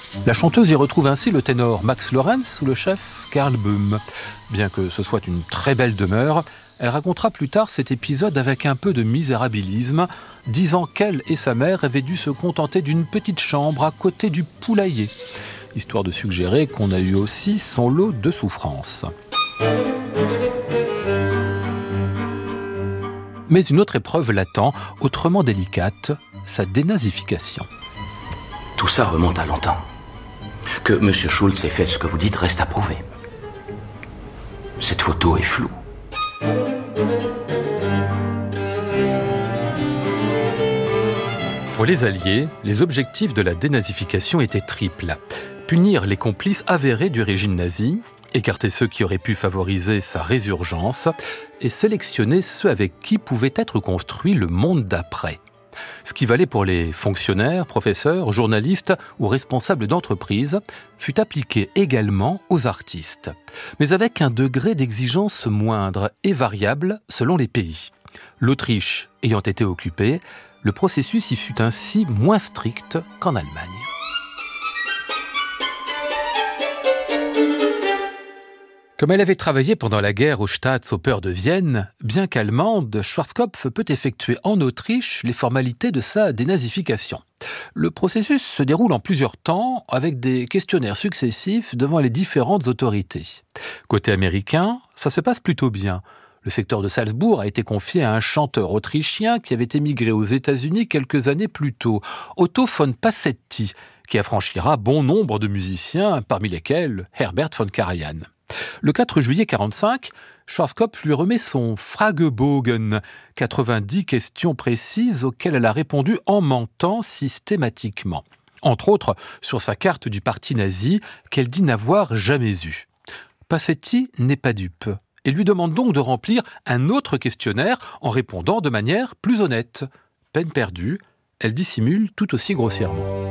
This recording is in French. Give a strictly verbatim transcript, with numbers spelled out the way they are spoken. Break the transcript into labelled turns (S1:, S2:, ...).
S1: La chanteuse y retrouve ainsi le ténor Max Lorenz ou le chef Karl Böhm. Bien que ce soit une très belle demeure, elle racontera plus tard cet épisode avec un peu de misérabilisme, disant qu'elle et sa mère avaient dû se contenter d'une petite chambre à côté du poulailler, histoire de suggérer qu'on a eu aussi son lot de souffrances. Mais une autre épreuve l'attend, autrement délicate, sa dénazification.
S2: Tout ça remonte à longtemps. Que M. Schultz ait fait ce que vous dites reste à prouver. Cette photo est floue.
S1: Pour les Alliés, les objectifs de la dénazification étaient triples. Punir les complices avérés du régime nazi, écarter ceux qui auraient pu favoriser sa résurgence et sélectionner ceux avec qui pouvait être construit le monde d'après. Ce qui valait pour les fonctionnaires, professeurs, journalistes ou responsables d'entreprises fut appliqué également aux artistes, mais avec un degré d'exigence moindre et variable selon les pays. L'Autriche ayant été occupée, le processus y fut ainsi moins strict qu'en Allemagne. Comme elle avait travaillé pendant la guerre au Staatsoper de Vienne, bien qu'allemande, Schwarzkopf peut effectuer en Autriche les formalités de sa dénazification. Le processus se déroule en plusieurs temps, avec des questionnaires successifs devant les différentes autorités. Côté américain, ça se passe plutôt bien. Le secteur de Salzbourg a été confié à un chanteur autrichien qui avait émigré aux États-Unis quelques années plus tôt, Otto von Passetti, qui affranchira bon nombre de musiciens, parmi lesquels Herbert von Karajan. Le quatre juillet quarante-cinq, Schwarzkopf lui remet son Fragebogen, quatre-vingt-dix questions précises auxquelles elle a répondu en mentant systématiquement. Entre autres, sur sa carte du parti nazi, qu'elle dit n'avoir jamais eue. Passetti n'est pas dupe et lui demande donc de remplir un autre questionnaire en répondant de manière plus honnête. Peine perdue, elle dissimule tout aussi grossièrement.